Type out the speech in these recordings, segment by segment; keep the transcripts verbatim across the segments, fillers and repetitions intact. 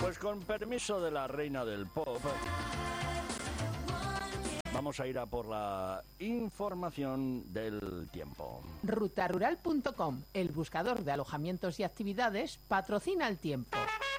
Pues con permiso de la reina del pop, vamos a ir a por la información del tiempo. Rutarural punto com, el buscador de alojamientos y actividades, patrocina el tiempo.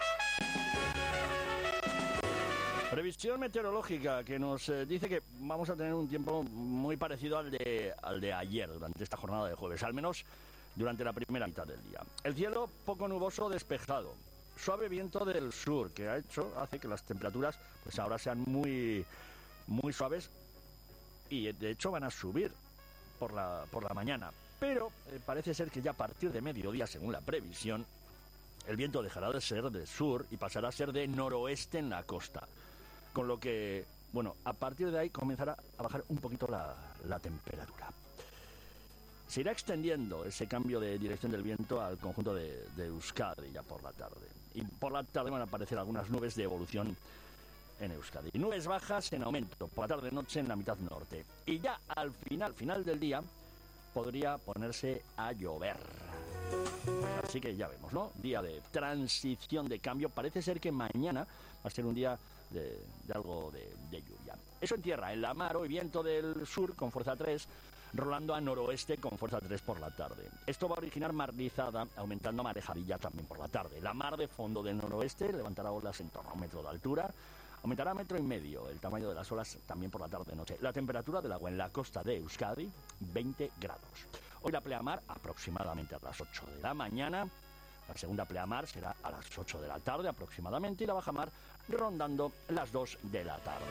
Previsión meteorológica que nos eh, dice que vamos a tener un tiempo muy parecido al de, al de ayer, durante esta jornada de jueves, al menos durante la primera mitad del día. El cielo poco nuboso, despejado. Suave viento del sur, que ha hecho, hace que las temperaturas pues ahora sean muy, muy suaves y de hecho van a subir por la, por la mañana. Pero eh, parece ser que ya a partir de mediodía, según la previsión, el viento dejará de ser de sur y pasará a ser de noroeste en la costa. Con lo que, bueno, a partir de ahí comenzará a bajar un poquito la, la temperatura. Se irá extendiendo ese cambio de dirección del viento al conjunto de, de Euskadi ya por la tarde. Y por la tarde van a aparecer algunas nubes de evolución en Euskadi. Nubes bajas en aumento, por la tarde-noche en la mitad norte. Y ya al final, final del día, podría ponerse a llover. Así que ya vemos, ¿no? Día de transición, de cambio. Parece ser que mañana va a ser un día de, de algo de, de lluvia. Eso en tierra, en la mar, hoy viento del sur con fuerza tres, rolando a noroeste con fuerza tres por la tarde. Esto va a originar mar rizada, aumentando marejadilla también por la tarde. La mar de fondo del noroeste levantará olas en torno a un metro de altura. Aumentará a metro y medio el tamaño de las olas también por la tarde-noche. La temperatura del agua en la costa de Euskadi, veinte grados. Hoy la pleamar aproximadamente a las ocho de la mañana. La segunda pleamar será a las ocho de la tarde aproximadamente y la bajamar rondando las dos de la tarde.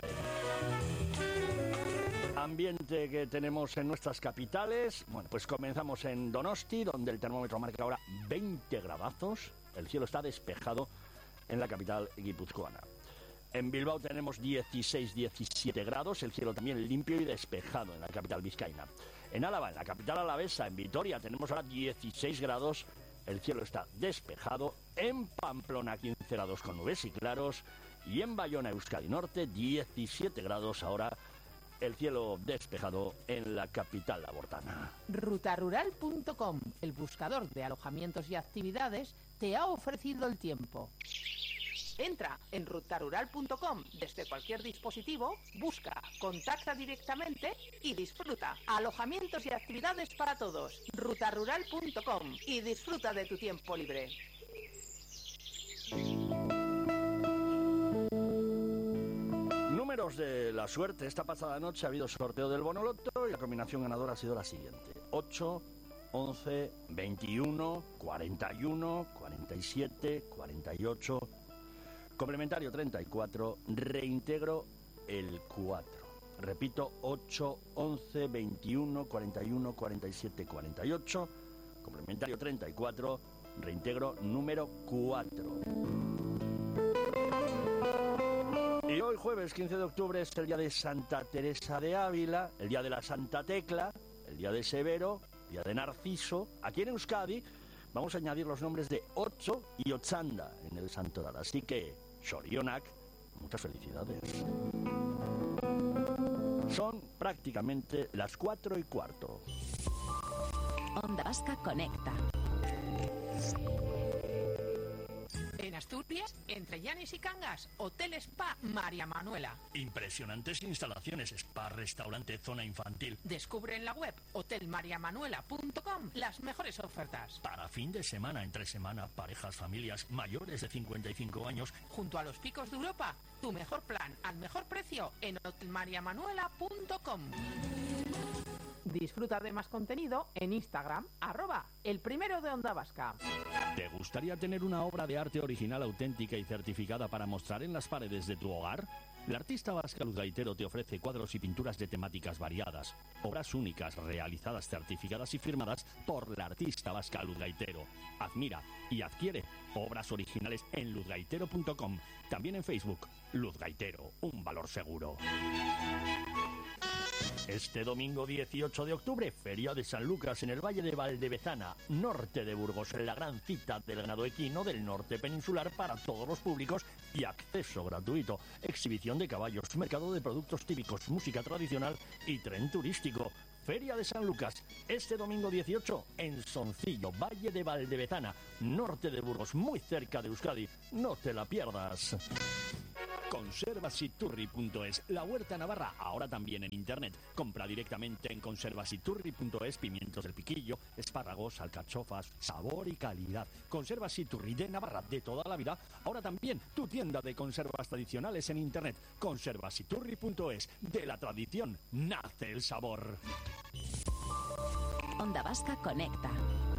Ambiente que tenemos en nuestras capitales. Bueno, pues comenzamos en Donosti, donde el termómetro marca ahora veinte gradazos. El cielo está despejado en la capital guipuzcoana. En Bilbao tenemos dieciséis diecisiete grados, el cielo también limpio y despejado en la capital vizcaína. En Álava, en la capital alavesa, en Vitoria, tenemos ahora dieciséis grados, el cielo está despejado. En Pamplona, quince grados con nubes y claros. Y en Bayona, Euskadi Norte, diecisiete grados ahora, el cielo despejado en la capital labortana. Rutarural punto com, el buscador de alojamientos y actividades, te ha ofrecido el tiempo. Entra en rutarural punto com desde cualquier dispositivo, busca, contacta directamente y disfruta. Alojamientos y actividades para todos. rutarural punto com y disfruta de tu tiempo libre. Números de la suerte. Esta pasada noche ha habido sorteo del Bonoloto y la combinación ganadora ha sido la siguiente: ocho, once, veintiuno, cuarenta y uno, cuarenta y siete, cuarenta y ocho... Complementario treinta y cuatro, reintegro el cuatro. Repito, ocho, once, veintiuno, cuarenta y uno, cuarenta y siete, cuarenta y ocho. Complementario treinta y cuatro, reintegro número cuatro. Y hoy jueves quince de octubre es el día de Santa Teresa de Ávila, el día de la Santa Tecla, el día de Severo, el día de Narciso. Aquí en Euskadi vamos a añadir los nombres de Ocho y Ochanda en el santoral. Así que Sorionak, muchas felicidades. Son prácticamente las cuatro y cuarto. Onda Vasca conecta. En Asturias, entre Llanes y Cangas, Hotel Spa María Manuela. Impresionantes instalaciones, spa, restaurante, zona infantil. Descubre en la web hotel maría manuela punto com las mejores ofertas. Para fin de semana, entre semana, parejas, familias mayores de cincuenta y cinco años. Junto a los picos de Europa, tu mejor plan al mejor precio en hotel maría manuela punto com. Disfruta de más contenido en Instagram, arroba el primero de Onda Vasca. ¿Te gustaría tener una obra de arte original, auténtica y certificada para mostrar en las paredes de tu hogar? La artista vasca Luz Gaitero te ofrece cuadros y pinturas de temáticas variadas, obras únicas, realizadas, certificadas y firmadas por la artista vasca Luz Gaitero. Admira y adquiere obras originales en luz gaitero punto com. También en Facebook, Luz Gaitero, un valor seguro. Este domingo dieciocho de octubre, Feria de San Lucas en el Valle de Valdevezana, norte de Burgos, en la gran cita del ganado equino del norte peninsular para todos los públicos y acceso gratuito. Exhibición de caballos, mercado de productos típicos, música tradicional y tren turístico. Feria de San Lucas, este domingo dieciocho en Soncillo, Valle de Valdevetana, norte de Burgos, muy cerca de Euskadi. No te la pierdas. Conservasiturri punto es, la huerta navarra, ahora también en internet. Compra directamente en conservasiturri punto es pimientos del piquillo, espárragos, alcachofas, sabor y calidad. Conservasiturri de Navarra de toda la vida, ahora también tu tienda de conservas tradicionales en internet. Conservasiturri punto es, de la tradición nace el sabor. Onda Vasca Conecta.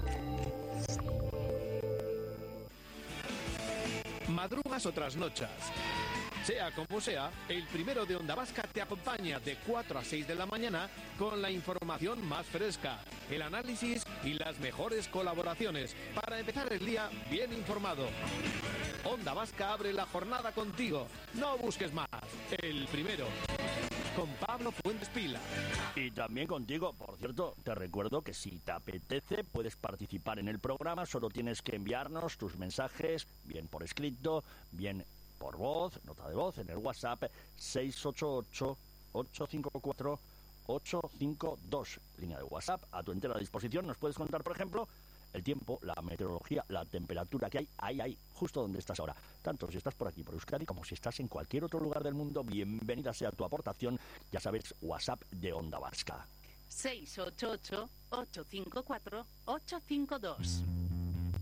Madrugas o trasnochas. Sea como sea, el primero de Onda Vasca te acompaña de cuatro a seis de la mañana con la información más fresca, el análisis y las mejores colaboraciones para empezar el día bien informado. Onda Vasca abre la jornada contigo. No busques más. El primero. Con Pablo Fuentes Pila. Y también contigo, por cierto, te recuerdo que si te apetece puedes participar en el programa, solo tienes que enviarnos tus mensajes, bien por escrito, bien por voz, nota de voz, en el WhatsApp seis ocho ocho, ocho cinco cuatro, ocho cinco dos. Línea de WhatsApp a tu entera disposición. Nos puedes contar, por ejemplo, el tiempo, la meteorología, la temperatura que hay, ahí, ahí, justo donde estás ahora. Tanto si estás por aquí, por Euskadi, como si estás en cualquier otro lugar del mundo, bienvenida sea tu aportación. Ya sabes, WhatsApp de Onda Vasca. seis ocho ocho, ocho cinco cuatro, ocho cinco dos.